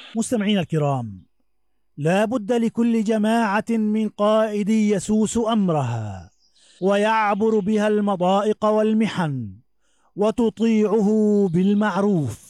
مستمعينا الكرام، لا بد لكل جماعة من قائد يسوس أمرها ويعبر بها المضائق والمحن وتطيعه بالمعروف